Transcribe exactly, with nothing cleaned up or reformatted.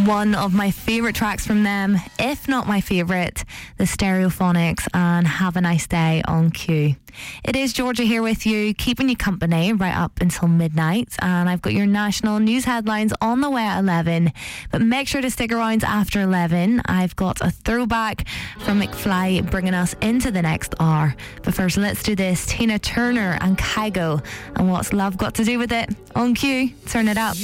one of my favourite tracks from them, if not my favourite, the Stereophonics and Have a Nice Day on Q. It is Georgia here with you, keeping you company right up until midnight, and I've got your national news headlines on the way at eleven, but make sure to stick around after eleven. I've got a throwback from McFly bringing us into the next hour. But first, let's do this. Tina Turner and Kygo, and what's love got to do with it? On Q, turn it up.